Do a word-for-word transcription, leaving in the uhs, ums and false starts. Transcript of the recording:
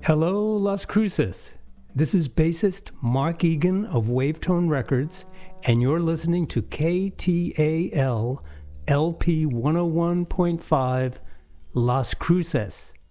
Hello, Las Cruces. This is bassist Mark Egan of Wavetone Records, and you're listening to K T A L L P one oh one point five Las Cruces.